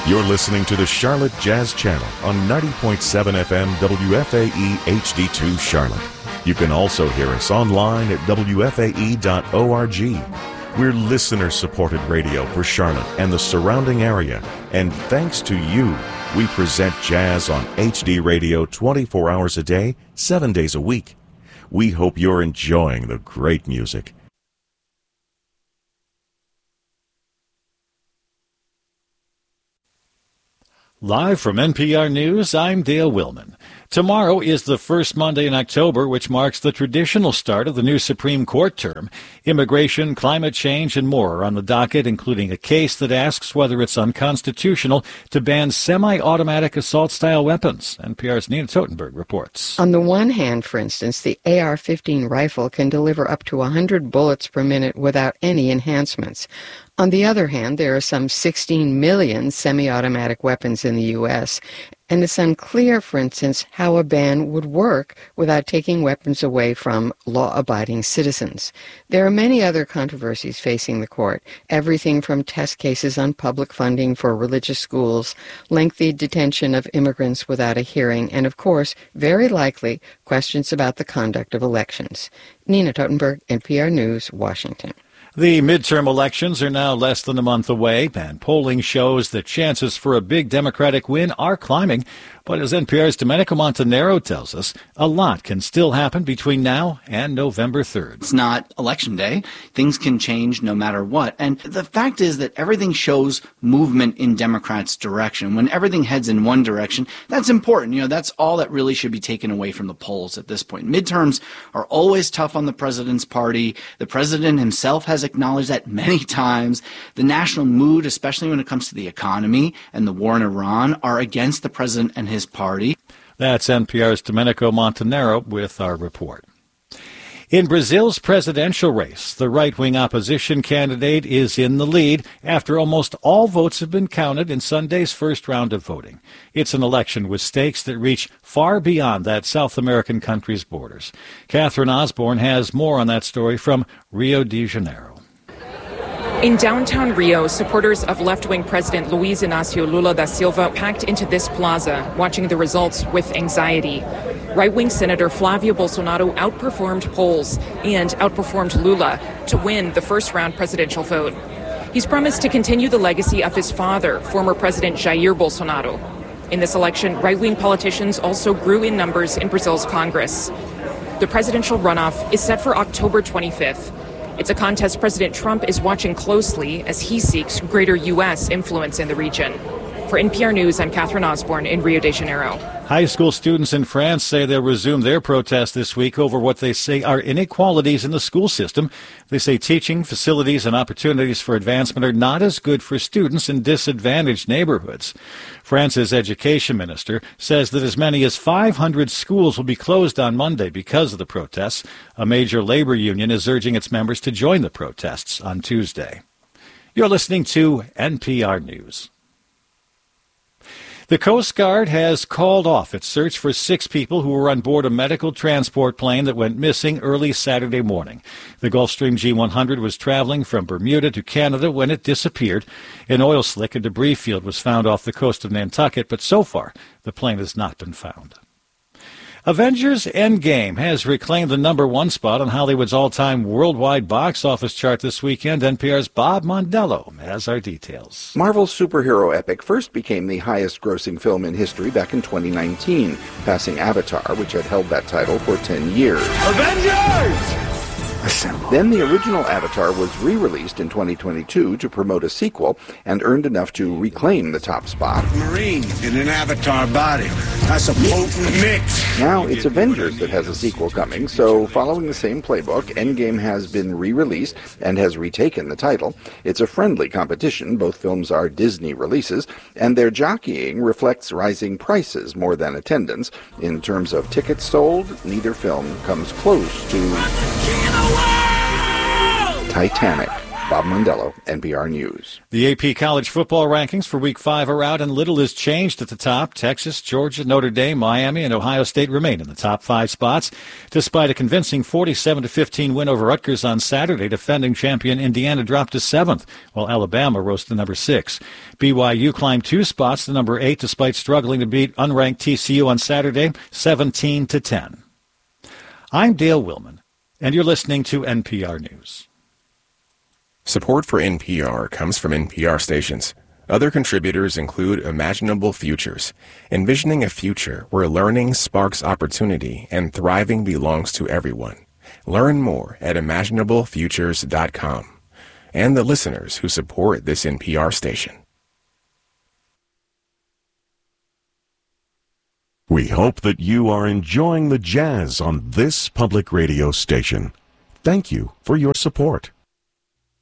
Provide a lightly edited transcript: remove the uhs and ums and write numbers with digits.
You're listening to the Charlotte Jazz Channel on 90.7 FM WFAE HD2 Charlotte. You can also hear us online at WFAE.org. We're listener-supported radio for Charlotte and the surrounding area. And thanks to you, we present jazz on HD radio 24 hours a day, 7 days a week. We hope you're enjoying the great music. Live from NPR News, I'm Dale Willman. Tomorrow is the first Monday in October, which marks the traditional start of the new Supreme Court term. Immigration, climate change, and more are on the docket, including a case that asks whether it's unconstitutional to ban semi-automatic assault-style weapons. NPR's Nina Totenberg reports. On the one hand, for instance, the AR-15 rifle can deliver up to 100 bullets per minute without any enhancements. On the other hand, there are some 16 million semi-automatic weapons in the U.S., and it's unclear, for instance, how a ban would work without taking weapons away from law-abiding citizens. There are many other controversies facing the court, everything from test cases on public funding for religious schools, lengthy detention of immigrants without a hearing, and, of course, very likely, questions about the conduct of elections. Nina Totenberg, NPR News, Washington. The midterm elections are now less than a month away, and polling shows that chances for a big Democratic win are climbing. But as NPR's Domenico Montanaro tells us, a lot can still happen between now and November 3rd. It's not Election Day. Things can change no matter what. And the fact is that everything shows movement in Democrats' direction. When everything heads in one direction, that's important. That's all that really should be taken away from the polls at this point. Midterms are always tough on the president's party. The president himself has acknowledged that many times. The national mood, especially when it comes to the economy and the war in Iran, are against the president and his party. That's NPR's Domenico Montanaro with our report. In Brazil's presidential race, the right-wing opposition candidate is in the lead after almost all votes have been counted in Sunday's first round of voting. It's an election with stakes that reach far beyond that South American country's borders. Catherine Osborne has more on that story from Rio de Janeiro. In downtown Rio, supporters of left-wing President Luiz Inácio Lula da Silva packed into this plaza, watching the results with anxiety. Right-wing Senator Flavio Bolsonaro outperformed polls and outperformed Lula to win the first-round presidential vote. He's promised to continue the legacy of his father, former President Jair Bolsonaro. In this election, right-wing politicians also grew in numbers in Brazil's Congress. The presidential runoff is set for October 25th. It's a contest President Trump is watching closely as he seeks greater U.S. influence in the region. For NPR News, I'm Catherine Osborne in Rio de Janeiro. High school students in France say they'll resume their protest this week over what they say are inequalities in the school system. They say teaching, facilities, and opportunities for advancement are not as good for students in disadvantaged neighborhoods. France's education minister says that as many as 500 schools will be closed on Monday because of the protests. A major labor union is urging its members to join the protests on Tuesday. You're listening to NPR News. The Coast Guard has called off its search for 6 people who were on board a medical transport plane that went missing early Saturday morning. The Gulfstream G100 was traveling from Bermuda to Canada when it disappeared. An oil slick and debris field was found off the coast of Nantucket, but so far the plane has not been found. Avengers Endgame has reclaimed the #1 spot on Hollywood's all-time worldwide box office chart this weekend. NPR's Bob Mondello has our details. Marvel's superhero epic first became the highest-grossing film in history back in 2019, passing Avatar, which had held that title for 10 years. Avengers! Assemble. Then the original Avatar was re-released in 2022 to promote a sequel and earned enough to reclaim the top spot. Marine in an Avatar body. That's a potent mix. Now it's Avengers that has a sequel coming, so following the same playbook, Endgame has been re-released and has retaken the title. It's a friendly competition. Both films are Disney releases, and their jockeying reflects rising prices more than attendance. In terms of tickets sold, neither film comes close to Titanic. Bob Mondello, NPR News. The AP College football rankings for Week 5 are out, and little is changed at the top. Texas, Georgia, Notre Dame, Miami, and Ohio State remain in the top 5 spots. Despite a convincing 47-15 win over Rutgers on Saturday, defending champion Indiana dropped to 7th, while Alabama rose to number 6. BYU climbed 2 spots to number 8, despite struggling to beat unranked TCU on Saturday, 17-10. I'm Dale Willman, and you're listening to NPR News. Support for NPR comes from NPR stations. Other contributors include Imaginable Futures, envisioning a future where learning sparks opportunity and thriving belongs to everyone. Learn more at imaginablefutures.com. And the listeners who support this NPR station. We hope that you are enjoying the jazz on this public radio station. Thank you for your support.